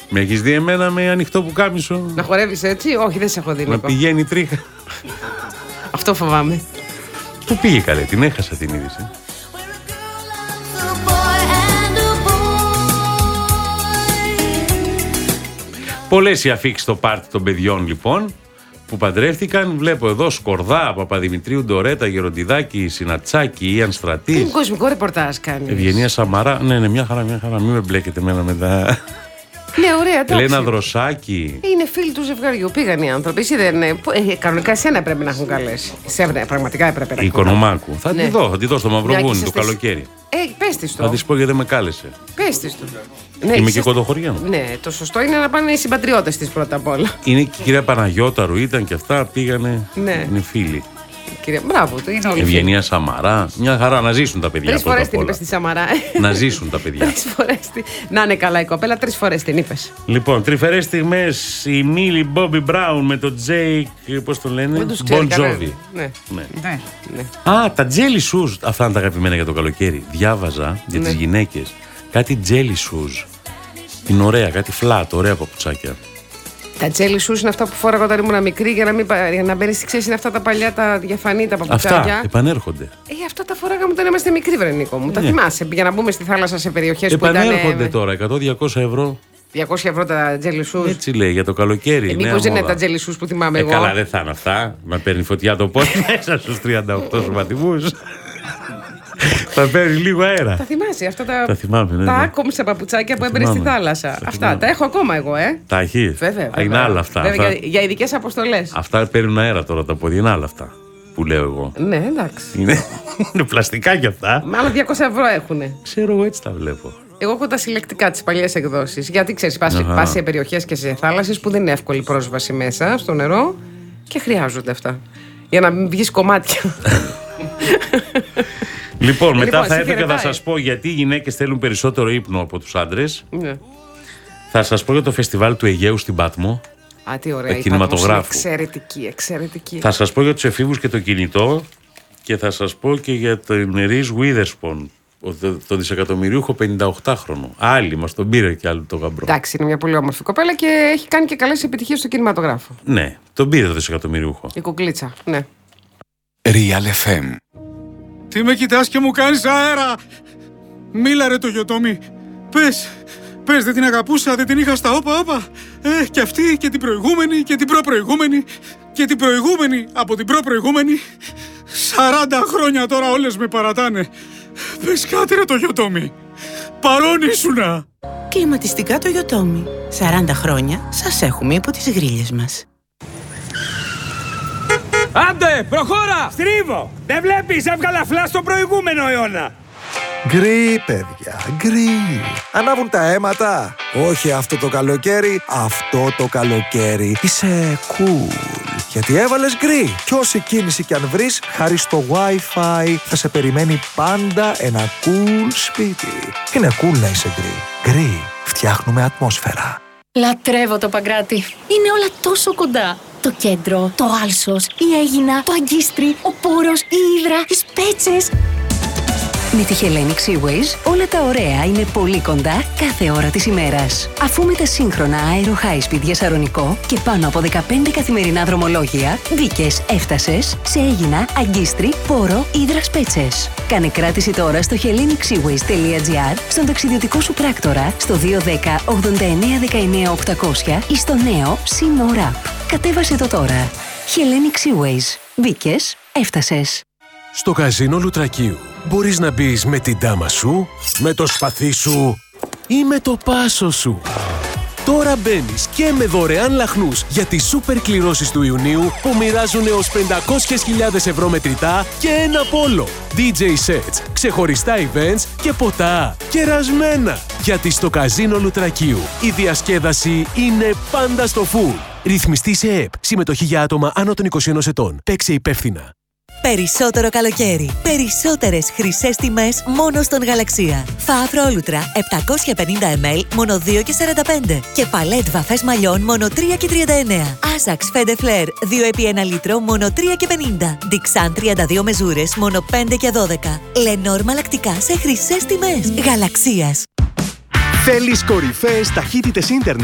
Με έχεις δει εμένα με ανοιχτό πουκάμισο? Να χορεύεις έτσι? Όχι, δεν σε έχω δει. Να πηγαίνει τρίχα. Αυτό φοβάμαι. Πού πήγε καλέ, την έχασα την είδηση. Πολλές οι αφίξεις στο πάρτι των παιδιών λοιπόν που παντρεύτηκαν. Βλέπω εδώ Σκορδά, Παπαδημητρίου, Ντορέτα, Γεροντιδάκη, Συνατσάκη, Ιαν Στρατής. Είναι κοσμικό ρεπορτάζ κάνει. Ευγενία Σαμαρά. Ναι, μια χαρά. Μην με μπλέκετε εμένα με τα. Ναι, ωραία, εντάξει. Λένα Δροσάκη. Είναι φίλοι του ζευγαριού. Πήγαν οι άνθρωποι. Εσύ δεν. Κανονικά εσένα πρέπει να έχουν καλέσει. Πραγματικά έπρεπε να έχουν. Οικονομάκου. Θα τη δω στο Μαυροβούνι το καλοκαίρι. Πες της το. Θα τη πω γιατί δεν με κάλεσε. Πες της το. Είμαι και κοντοχωριά μου. Ναι, το σωστό είναι να πάνε οι συμπατριώτες της πρώτα απ' όλα. Είναι και η κυρία Παναγιώταρου, ήταν και αυτά, πήγανε. Ναι. Είναι φίλοι. Κυρία, μπράβο, το είναι όλοι. Ευγενία Σαμαρά. Μια χαρά να ζήσουν τα παιδιά. 3 φορές την είπες στη Σαμαρά. Να ζήσουν τα παιδιά. 3 φορές. Να είναι καλά η κοπέλα, 3 φορές την είπες. Λοιπόν, τρυφερές στιγμές. Η Μίλι Μπόμπι Μπράουν με τον Τζέικ. Πώς τον λένε? Μπον Τζόβι. Ναι. Α, τα jelly shoes. Αυτά είναι τα αγαπημένα για το καλοκαίρι. Διάβαζα για τις γυναίκες κάτι jelly shoes. Είναι ωραία, κάτι flat, ωραία παπουτσάκια. Τα jelly shoes είναι αυτά που φόραγα όταν ήμουν μικρή για να μπαίνεις, ξέρεις, είναι αυτά τα παλιά, τα διαφανή, τα παπουτσάκια. Αυτά επανέρχονται. Αυτά τα φοράγαμε όταν είμαστε μικροί, Βρενίκο μου. Τα θυμάσαι, για να μπούμε στη θάλασσα σε περιοχές που ήταν. Επανέρχονται τώρα, 100-200 ευρώ. 200 ευρώ τα jelly shoes. Έτσι λέει, για το καλοκαίρι. Μήπως δεν είναι τα jelly shoes που θυμάμαι εγώ? Καλά, δεν θα είναι αυτά. Να παίρνει φωτιά το πόδι μέσα στους 38 σωματιμούς. Θα παίρνει λίγο αέρα. Τα θυμάσαι αυτά τα. Τα θυμάμαι, ναι. Τα άκομψα παπουτσάκια που έμπαινε στη θάλασσα. Αυτά τα έχω ακόμα εγώ, Τα έχεις? Βέβαια. Είναι άλλα αυτά. Για ειδικές αποστολές. Αυτά παίρνουν αέρα τώρα τα πόδια. Είναι άλλα αυτά που λέω εγώ. Ναι, εντάξει. Είναι πλαστικά κι αυτά. Μάλλον 200 ευρώ έχουνε. Ξέρω εγώ, έτσι τα βλέπω. Εγώ έχω τα συλλεκτικά, τις παλιές εκδόσεις. Γιατί ξέρεις, πας σε περιοχές και σε θάλασσες που δεν είναι εύκολη πρόσβαση μέσα στο νερό και χρειάζονται αυτά. Για να μην βγεις κομμάτια. Λοιπόν, μετά θα έρθω και θα σας πω γιατί οι γυναίκες θέλουν περισσότερο ύπνο από τους άντρες. Ναι. Θα σας πω για το φεστιβάλ του Αιγαίου στην Πάτμο. Α, τι ωραία. Κινηματογράφου. Εξαιρετική. Θα σας πω για τους εφήβους και το κινητό και θα σας πω και για τον Reese Witherspoon, τον δισεκατομμυρίουχο 58χρονο. Άλλη μας τον πήρε και άλλο το γαμπρό. Εντάξει, είναι μια πολύ όμορφη κοπέλα και έχει κάνει και καλές επιτυχίες στο κινηματογράφο. Ναι, τον πήρε το δισεκατομμυρίουχο. Η κουκλίτσα, ναι. Real FM. Τι με κοιτάς και μου κάνεις αέρα? Μίλα ρε το Γιωτόμι. Πες, δεν την αγαπούσα, δεν την είχα στα όπα. Και αυτή και την προηγούμενη και την προπροηγούμενη και την προηγούμενη από την προπροηγούμενη. 40 χρόνια τώρα όλες με παρατάνε. Πες κάτι ρε το Γιωτόμι. Παρόν ήσουνα. Κλιματιστικά το Γιωτόμι. 40 χρόνια σας έχουμε υπό τις γρίλες μας. Άντε, προχώρα! Στρίβω! Δεν βλέπεις, έβγαλα φλα στον προηγούμενο αιώνα! Γκρι, παιδιά, γκρι. Ανάβουν τα αίματα. Όχι αυτό το καλοκαίρι, αυτό το καλοκαίρι. Είσαι cool. Γιατί έβαλες γκρι. Κι όση κίνηση κι αν βρεις, χάρη στο Wi-Fi, θα σε περιμένει πάντα ένα cool σπίτι. Είναι cool να είσαι γκρι. Γκρι. Φτιάχνουμε ατμόσφαιρα. Λατρεύω το Παγκράτη. Είναι όλα τόσο κοντά. Το κέντρο, το Άλσος, η Αίγινα, το Αγκίστρι, ο Πόρος, η Ύδρα, οι Σπέτσες. Με τη Hellenic Seaways όλα τα ωραία είναι πολύ κοντά κάθε ώρα της ημέρας. Αφού με τα σύγχρονα Aero High Speed για Σαρονικό και πάνω από 15 καθημερινά δρομολόγια, μπήκες, έφτασες σε Αίγινα, Αγκίστρι, Πόρο, Ύδρα, Σπέτσες. Κάνε κράτηση τώρα στο hellenicsseaways.gr, στον ταξιδιωτικό σου πράκτορα, στο 210 89 19 800 ή στο νέο Sino App. Κατέβασε το τώρα. Hellenic Seaways. Μπήκες, έφτασες. Στο καζίνο Λουτρακίου μπορείς να μπεις με την ντάμα σου, με το σπαθί σου ή με το πάσο σου. Τώρα μπαίνεις και με δωρεάν λαχνούς για τις σούπερ κληρώσεις του Ιουνίου που μοιράζουν έως 500.000 ευρώ μετρητά και ένα πόλο. DJ sets, ξεχωριστά events και ποτά κερασμένα. Γιατί στο καζίνο Λουτρακίου η διασκέδαση είναι πάντα στο full. Ρυθμιστή σε ΕΠ. Συμμετοχή για άτομα άνω των 21 ετών. Παίξε υπεύθυνα. Περισσότερο καλοκαίρι. Περισσότερες χρυσές τιμές μόνο στον Γαλαξία. Φαύρο Όλουτρα 750 ml μόνο 2,45. Και παλέτ βαφές μαλλιών μόνο 3,39. Άζαξ Φέντε Φλερ 2x1 λίτρο μόνο 3,50. Ντιξάν 32 μεζούρες μόνο 5,12. Λενόρ μαλακτικά σε χρυσές τιμές. Γαλαξίας. Θέλεις κορυφαίες ταχύτητες ίντερνετ?